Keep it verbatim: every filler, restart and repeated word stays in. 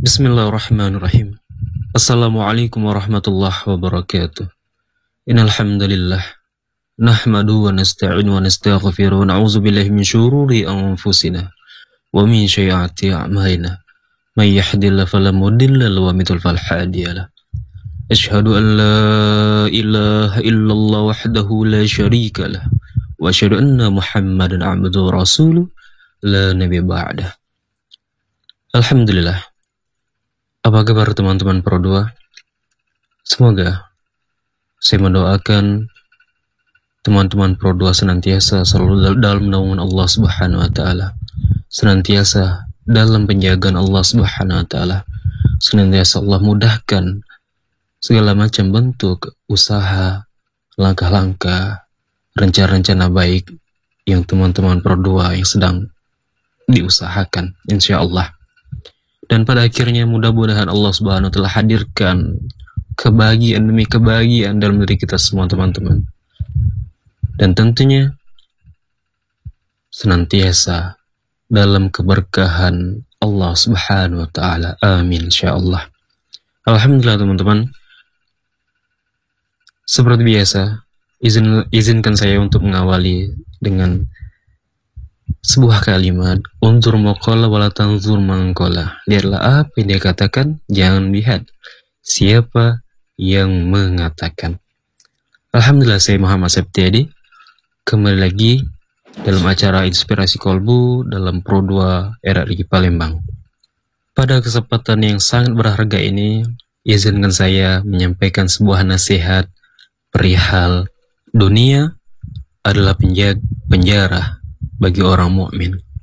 Bismillahirrahmanirrahim. Assalamualaikum warahmatullahi wabarakatuh. Innal hamdalillah nahmadu wa nasta'inu wa nastaghfiru wa na'udzu billahi min syururi anfusina wa min sayyiati a'malina. May yahdihillahu fala mudilla lahu wa may yudlil fala hadiya lahu. Asyhadu an la ilaha illallah wahdahu la syarika lah wa asyhadu anna Muhammadan 'abduhu wa rasuluh la nabiyya ba'dah. Alhamdulillah. Apa kabar teman-teman Pro dua? Semoga saya mendoakan teman-teman Pro dua senantiasa selalu dalam naungan Allah Subhanahu wa taala. Senantiasa dalam penjagaan Allah Subhanahu wa taala. Senantiasa Allah mudahkan segala macam bentuk usaha, langkah-langkah, rencana-rencana baik yang teman-teman Pro dua yang sedang diusahakan, insya Allah. Dan pada akhirnya mudah-mudahan Allah Subhanahu wa taala hadirkan kebahagiaan demi kebahagiaan dalam diri kita semua teman-teman. Dan tentunya senantiasa dalam keberkahan Allah Subhanahu wa taala. Amin insyaallah. Alhamdulillah teman-teman. Seperti biasa, izin izinkan saya untuk mengawali dengan sebuah kalimat, unzur maqala wala tanzur mangqala. Lihatlah apa yang dia katakan, jangan lihat siapa yang mengatakan. Alhamdulillah, saya Muhammad Septiadi kembali lagi dalam acara Inspirasi Kolbu dalam Pro dua R R I Palembang. Pada kesempatan yang sangat berharga ini, izinkan saya menyampaikan sebuah nasihat perihal dunia adalah penjara bagi orang mukmin.